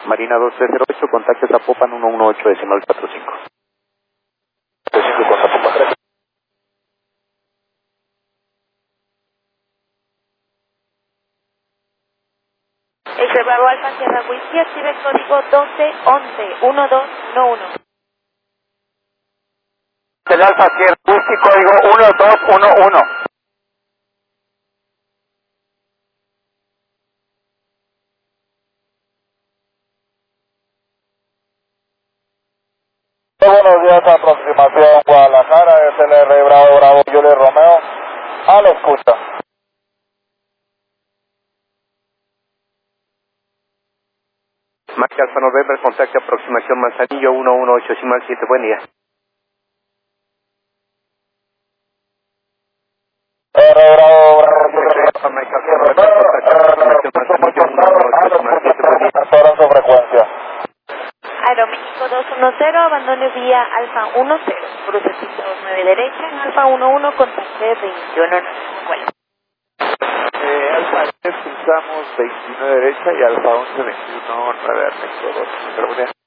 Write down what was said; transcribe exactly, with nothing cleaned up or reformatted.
Marina dos tres cero ocho, contacte Zapopan uno uno ocho decimal cuatro cinco. cinco con Zapopan, gracias. X Bravo Alfa Sierra Whisky, active el código doce once uno dos uno uno. El Alfa Sierra Whisky, código uno dos uno uno. Buenos días, aproximación Guadalajara, S L R Bravo Bravo Julio Romeo, a la escucha. Mike Alfa November, contacte aproximación Manzanillo uno uno ocho decimal siete, buen día. R Bravo Bravo Alfa Mike Alfa November, contacte aproximación Manzanillo uno uno ocho decimal siete, buen día. Ahora su frecuencia. Aeroméxico dos uno cero, abandone vía Alfa uno cero, cruce pista dos nueve derecha, en Alfa uno uno, contacte veintiuno nueve, vuelo. Eh, Alfa tres, cruzamos veintinueve derecha y Alfa once, veintiuno nueve, Ernesto dos.